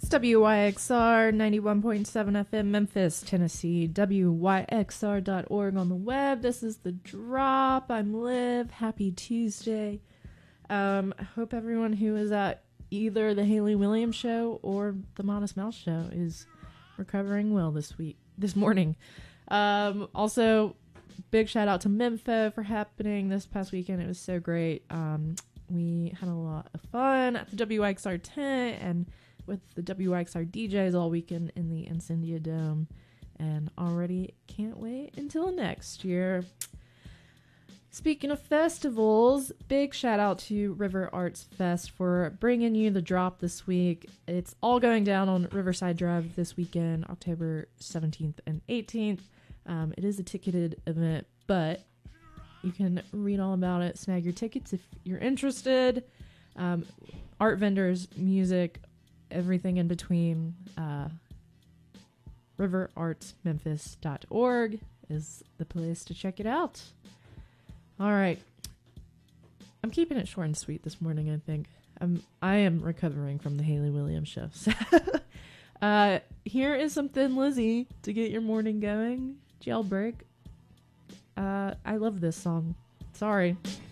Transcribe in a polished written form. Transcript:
It's WYXR 91.7 FM Memphis, Tennessee, WYXR.org on the web. This is The Drop. I'm Liv. Happy Tuesday. I hope everyone who is at either the Haley Williams show or the Modest Mouse show is recovering well this morning. Also, big shout out to Mempho for happening this past weekend. It was so great. We had a lot of fun at the WYXR tent and with the WYXR DJs all weekend in the Incendia Dome, and already can't wait until next year. Speaking of festivals, big shout out to River Arts Fest for bringing you The Drop this week. It's all going down on Riverside Drive this weekend, October 17th and 18th. It is a ticketed event, but you can read all about it, snag your tickets if you're interested. Art vendors, music, everything in between. riverartsmemphis.org is the place to check it out. All right. I'm keeping it short and sweet this morning, I think. I am recovering from the Haley Williams show. So here is some Thin Lizzy to get your morning going. Jailbreak. I love this song. Sorry.